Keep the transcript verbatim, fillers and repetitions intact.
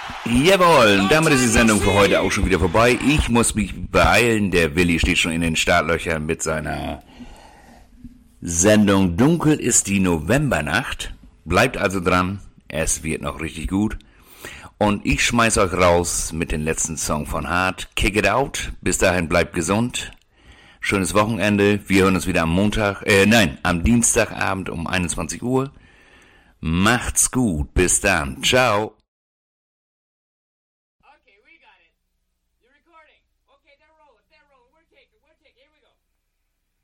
Jawohl, und damit ist die Sendung für heute auch schon wieder vorbei. Ich muss mich beeilen, der Willi steht schon in den Startlöchern mit seiner Sendung Dunkel ist die Novembernacht. Bleibt also dran, es wird noch richtig gut. Und ich schmeiß euch raus mit dem letzten Song von Hart, Kick It Out. Bis dahin bleibt gesund. Schönes Wochenende. Wir hören uns wieder am Montag, äh, nein, am Dienstagabend um einundzwanzig Uhr. Macht's gut. Bis dann. Ciao.